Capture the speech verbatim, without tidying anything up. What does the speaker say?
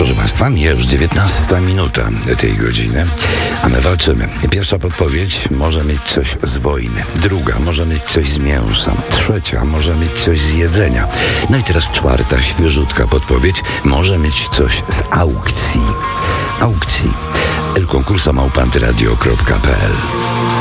Proszę Państwa, mija już dziewiętnasta minuta tej godziny, a my walczymy. Pierwsza podpowiedź może mieć coś z wojny. Druga może mieć coś z mięsa. Trzecia może mieć coś z jedzenia. No i teraz czwarta, świeżutka podpowiedź może mieć coś z aukcji. Aukcji. el concurso małpa antyradio kropka pe el